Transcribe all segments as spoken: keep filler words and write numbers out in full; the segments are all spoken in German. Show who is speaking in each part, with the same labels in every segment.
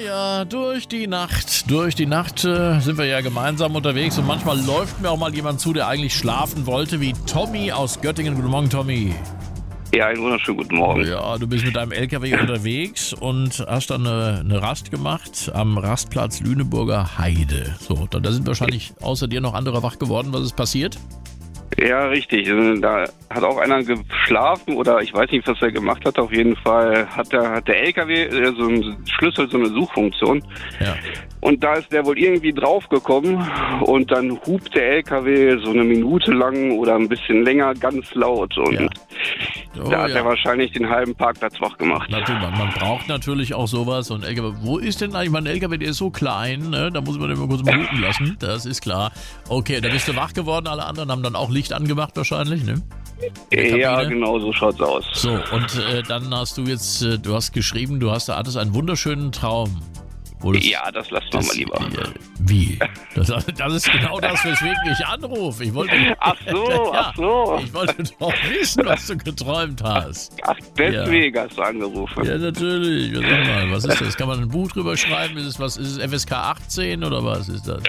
Speaker 1: ja, durch die Nacht. Durch die Nacht äh, sind wir ja gemeinsam unterwegs und manchmal läuft mir auch mal jemand zu, der eigentlich schlafen wollte, wie Tommy aus Göttingen. Guten Morgen, Tommy.
Speaker 2: Ja, einen wunderschönen guten Morgen.
Speaker 1: Ja, du bist mit deinem L K W unterwegs und hast dann eine, eine Rast gemacht am Rastplatz Lüneburger Heide. So, da, da sind wahrscheinlich außer dir noch andere wach geworden. Was ist passiert?
Speaker 2: Ja, richtig. Da hat auch einer geschlafen oder ich weiß nicht, was er gemacht hat. Auf jeden Fall hat der, hat der L K W äh, so einen Schlüssel, so eine Suchfunktion.
Speaker 1: Ja. Und
Speaker 2: da ist der wohl irgendwie draufgekommen und dann hupt der L K W so eine Minute lang oder ein bisschen länger ganz laut. Und
Speaker 1: ja. Oh,
Speaker 2: da hat
Speaker 1: ja.
Speaker 2: er wahrscheinlich den halben Parkplatz wach gemacht.
Speaker 1: Natürlich, man, man braucht natürlich auch sowas. Und L K W, wo ist denn eigentlich mein L K W? Der ist so klein, ne? Da muss man den mal kurz mal hupen lassen. Das ist klar. Okay, da bist du wach geworden. Alle anderen haben dann auch Licht angemacht wahrscheinlich, ne?
Speaker 2: Ja, genau, so schaut's aus.
Speaker 1: So, und äh, dann hast du jetzt, äh, du hast geschrieben, du hast, hattest einen wunderschönen Traum. Das,
Speaker 2: ja, das lassen wir
Speaker 1: das,
Speaker 2: mal lieber.
Speaker 1: Äh, wie? Das, das ist genau das, weswegen ich anrufe. Ich wollte,
Speaker 2: ach so,
Speaker 1: ja,
Speaker 2: ach so.
Speaker 1: Ich wollte doch wissen, was du geträumt hast.
Speaker 2: Ach, deswegen
Speaker 1: ja.
Speaker 2: hast du angerufen.
Speaker 1: Ja, natürlich. Sag mal, was ist das? Kann man ein Buch drüber schreiben? Ist es, was, ist es F S K achtzehn oder was ist das?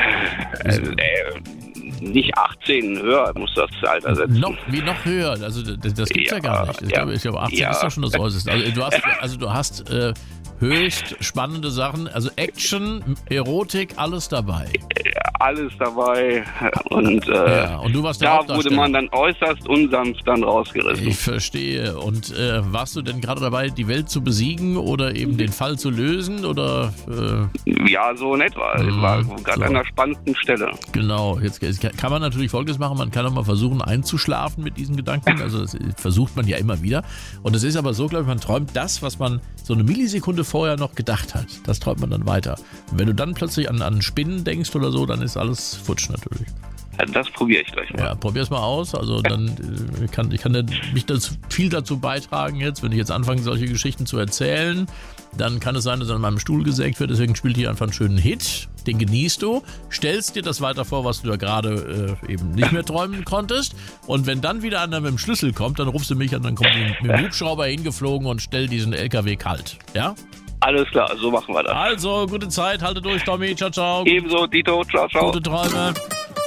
Speaker 2: Äh, äh, nicht achtzehn, höher muss das Alter setzen.
Speaker 1: Noch, wie noch höher? Also das, das gibt's ja, ja gar nicht. Ich, ja. glaube, ich glaube, achtzehn ja. ist doch schon das Äußerste. Also du hast, also du hast äh, höchst spannende Sachen, also Action, Erotik, alles dabei.
Speaker 2: Alles dabei und, äh,
Speaker 1: ja, und du warst der
Speaker 2: da wurde man dann äußerst unsanft dann rausgerissen.
Speaker 1: Ich verstehe. Und äh, warst du denn gerade dabei, die Welt zu besiegen oder eben den Fall zu lösen? Oder,
Speaker 2: äh ja, so in etwa. Ich war gerade so an einer spannenden Stelle.
Speaker 1: Genau. Jetzt kann man natürlich Folgendes machen. Man kann auch mal versuchen einzuschlafen mit diesen Gedanken. Also das versucht man ja immer wieder. Und es ist aber so, glaube ich, man träumt das, was man so eine Millisekunde vorher noch gedacht hat. Das träumt man dann weiter. Und wenn du dann plötzlich an, an Spinnen denkst oder so, dann ist alles futsch natürlich.
Speaker 2: Ja, das probiere ich gleich mal.
Speaker 1: Ja, probier's mal aus. Also dann äh, kann ich kann mich dazu, viel dazu beitragen jetzt, wenn ich jetzt anfange, solche Geschichten zu erzählen. Dann kann es sein, dass an meinem Stuhl gesägt wird. Deswegen spielt hier einfach einen schönen Hit. Den genießt du. Stellst dir das weiter vor, was du da gerade äh, eben nicht mehr träumen konntest. Und wenn dann wieder einer mit dem Schlüssel kommt, dann rufst du mich an, dann kommt mit dem Hubschrauber hingeflogen und stell diesen L K W kalt. Ja?
Speaker 2: Alles klar, so machen wir das.
Speaker 1: Also, gute Zeit, halte durch, Tommy. Ciao, ciao.
Speaker 2: Ebenso, Dito. Ciao, ciao.
Speaker 1: Gute Träume.